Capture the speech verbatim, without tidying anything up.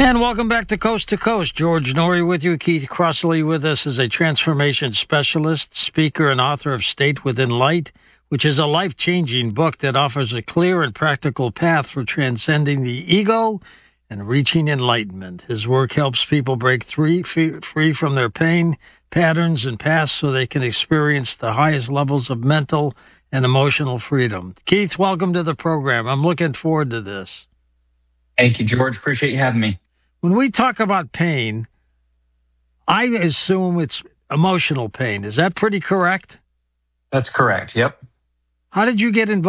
And welcome back to Coast to Coast. George Noory with you. Keith Crossley with us as a transformation specialist, speaker, and author of State Within Light, which is a life-changing book that offers a clear and practical path for transcending the ego and reaching enlightenment. His work helps people break free, free from their pain, patterns, and past so they can experience the highest levels of mental and emotional freedom. Keith, welcome to the program. I'm looking forward to this. Thank you, George. Appreciate you having me. When we talk about pain, I assume it's emotional pain. Is that pretty correct? That's correct. Yep. How did you get involved?